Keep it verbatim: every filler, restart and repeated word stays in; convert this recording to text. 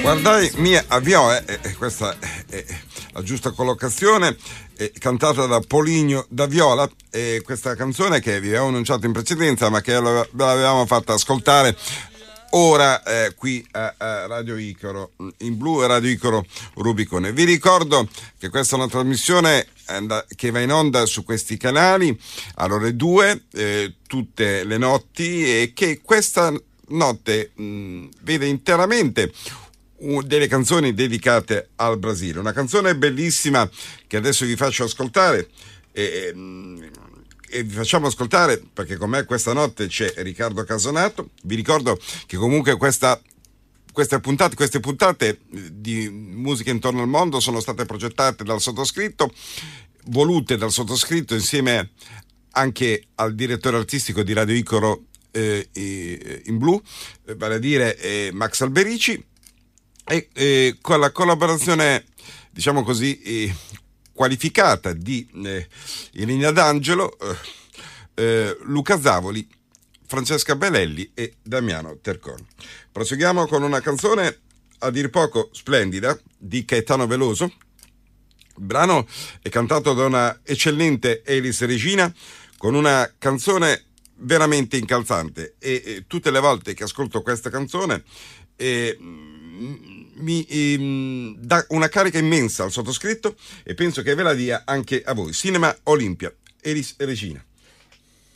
Guardai mi avviò, eh, eh, questa è, è la giusta collocazione, eh, cantata da Poligno da Viola, e questa canzone che vi avevo annunciato in precedenza ma che ve l'avevamo fatta ascoltare ora eh, qui a, a Radio Icaro in blu e Radio Icaro Rubicone. Vi ricordo che questa è una trasmissione che va in onda su questi canali alle ore due eh, tutte le notti, e che questa notte mh, vede interamente delle canzoni dedicate al Brasile. Una canzone bellissima che adesso vi faccio ascoltare e, e vi facciamo ascoltare perché con me questa notte c'è Riccardo Casonato. Vi ricordo che comunque questa Queste puntate, queste puntate di Musica intorno al mondo sono state progettate dal sottoscritto, volute dal sottoscritto insieme anche al direttore artistico di Radio Icaro eh, in blu, vale a dire eh, Max Alberici, e eh, con la collaborazione, diciamo così, eh, qualificata di eh, Elina D'Angelo, eh, eh, Luca Zavoli, Francesca Belelli e Damiano Tercon. Proseguiamo con una canzone a dir poco splendida di Caetano Veloso. Il brano è cantato da una eccellente Elis Regina con una canzone veramente incalzante, e, e tutte le volte che ascolto questa canzone eh, mi eh, dà una carica immensa al sottoscritto, e penso che ve la dia anche a voi. Cinema Olimpia, Elis Regina.